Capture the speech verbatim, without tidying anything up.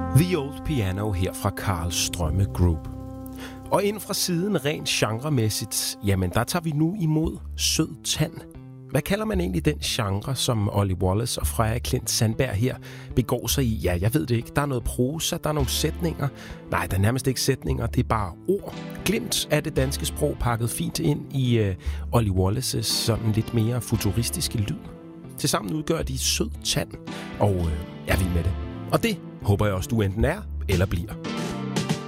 The Old Piano her fra Karl Strømme Group. Og ind fra siden rent genremæssigt, jamen der tager vi nu imod Sød Tand. Hvad kalder man egentlig den genre, som Ollie Wallace og Freja Klint Sandberg her begår sig i? Ja, jeg ved det ikke. Der er noget prosa, der er nogle sætninger. Nej, der er nærmest ikke sætninger, det er bare ord. Glimt af det danske sprog pakket fint ind i uh, Ollie Wallaces sådan lidt mere futuristiske lyd. Tilsammen udgør de Sød Tand, og uh, jeg er vild med det. Og det håber jeg også, du enten er eller bliver.